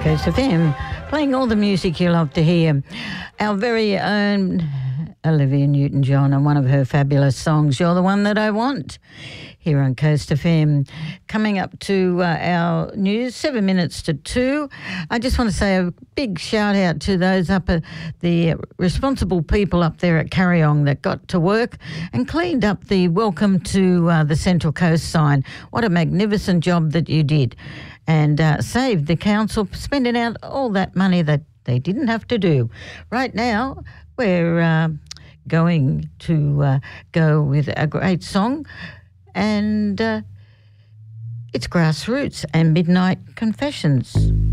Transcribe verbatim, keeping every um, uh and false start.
Coast F M, playing all the music you love to hear. Our very own Olivia Newton-John and one of her fabulous songs, You're the One That I Want, here on Coast F M. Coming up to uh, our news, seven minutes to two. I just want to say a big shout out to those up at the responsible people up there at Carryong that got to work and cleaned up the Welcome to uh, the Central Coast sign. What a magnificent job that you did. And uh, saved the council spending out all that money that they didn't have to do. Right now, we're uh, going to uh, go with a great song, and uh, it's Grassroots and Midnight Confessions.